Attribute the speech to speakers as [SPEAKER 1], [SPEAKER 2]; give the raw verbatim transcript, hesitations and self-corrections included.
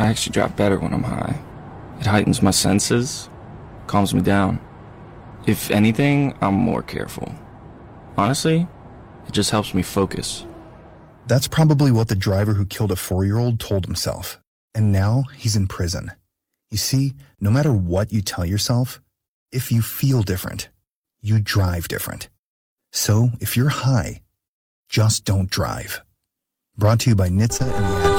[SPEAKER 1] I actually drive better when I'm high. It heightens my senses, calms me down. If anything, I'm more careful. Honestly, it just helps me focus.
[SPEAKER 2] That's probably what the driver who killed a four-year-old told himself. And now he's in prison. You see, no matter what you tell yourself, if you feel different, you drive different. So if you're high, just don't drive. Brought to you by N H T S A and the